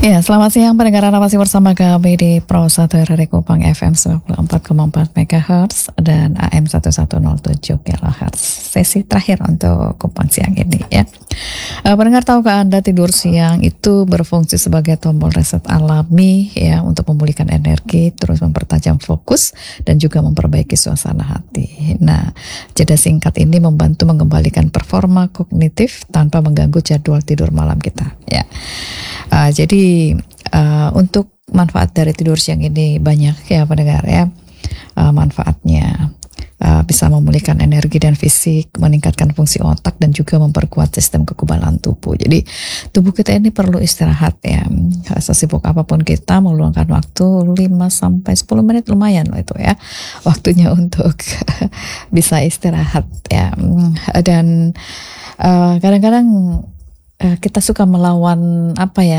Ya, selamat siang pendengar, Anda masih bersama kami di Pro 1 RRI Kupang FM 94,4 MHz dan AM 1107 kHz. Sesi terakhir untuk Kupang siang ini ya. Pendengar, tahukah Anda tidur siang itu berfungsi sebagai tombol reset alami ya untuk memulihkan energi, terus mempertajam fokus dan juga memperbaiki suasana hati. Nah, jeda singkat ini membantu mengembalikan performa kognitif tanpa mengganggu jadwal tidur malam kita ya. Jadi untuk manfaat dari tidur siang ini banyak ya pendengar ya. Manfaatnya bisa memulihkan energi dan fisik, meningkatkan fungsi otak dan juga memperkuat sistem kekebalan tubuh. Jadi tubuh kita ini perlu istirahat ya. Sesibuk apapun kita meluangkan waktu 5-10 menit lumayan loh itu ya. Waktunya untuk bisa istirahat ya. Dan kadang-kadang kita suka melawan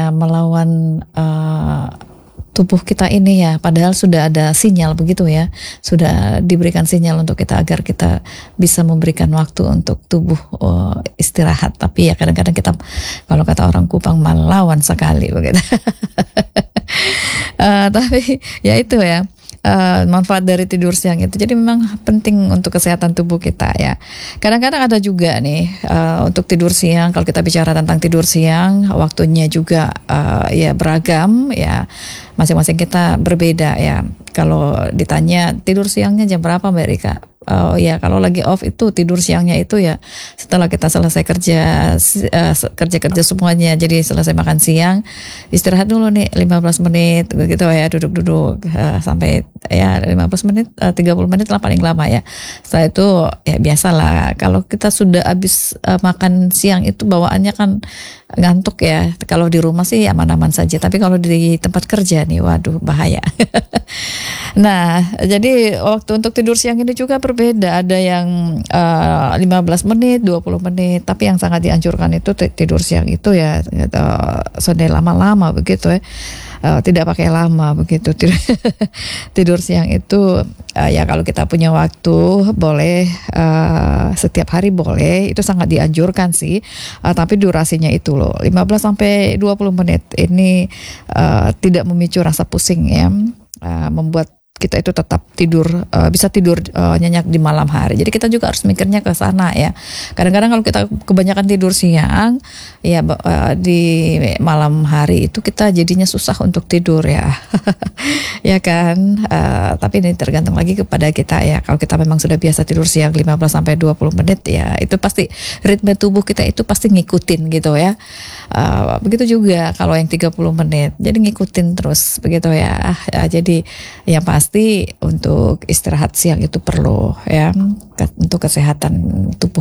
tubuh kita ini ya, padahal sudah ada sinyal begitu ya, sudah diberikan sinyal untuk kita agar kita bisa memberikan waktu untuk tubuh istirahat. Tapi ya kadang-kadang kita, kalau kata orang Kupang, melawan sekali begitu. Tapi ya itu ya, manfaat dari tidur siang itu. Jadi memang penting untuk kesehatan tubuh kita ya. Kadang-kadang ada juga nih untuk tidur siang, kalau kita bicara tentang tidur siang, waktunya juga ya beragam ya. Masing-masing kita berbeda ya. Kalau ditanya tidur siangnya jam berapa Mbak Rika? Ya kalau lagi off itu tidur siangnya itu ya setelah kita selesai kerja semuanya, jadi selesai makan siang istirahat dulu nih 15 menit begitu ya, duduk-duduk sampai ya 15 menit 30 menit lah paling lama ya. Setelah itu ya biasalah, kalau kita sudah habis makan siang itu bawaannya kan ngantuk ya. Kalau di rumah sih aman-aman saja, tapi kalau di tempat kerja nih waduh bahaya. Nah, jadi waktu untuk tidur siang ini juga berbeda. Ada yang 15 menit, 20 menit. Tapi yang sangat dianjurkan itu tidur siang itu ya sudah lama-lama begitu ya. Tidak pakai lama begitu. Tidur siang itu ya kalau kita punya waktu boleh, setiap hari boleh. Itu sangat dianjurkan sih. Tapi durasinya itu loh 15-20 menit. Ini tidak memicu rasa pusing ya. Membuat kita itu tetap tidur, bisa tidur nyenyak di malam hari. Jadi kita juga harus mikirnya ke sana ya. Kadang-kadang kalau kita kebanyakan tidur siang ya, di malam hari itu kita jadinya susah untuk tidur ya. Ya kan, tapi ini tergantung lagi kepada kita ya. Kalau kita memang sudah biasa tidur siang 15-20 menit ya, itu pasti ritme tubuh kita itu pasti ngikutin gitu ya. Begitu juga kalau yang 30 menit, jadi ngikutin terus begitu ya. Jadi yang pasti untuk istirahat siang itu perlu ya, untuk kesehatan tubuh